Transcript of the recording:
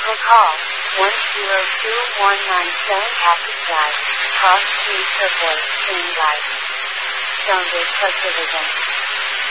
Arrival call 102197 Package Drive, Cross Street Airport, Green Drive. Sound Subdivision.